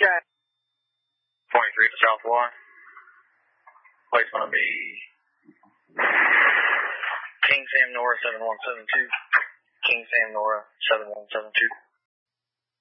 Okay. 23 to South Y. Place going to be King Sam Nora 7172. King Sam Nora 7172.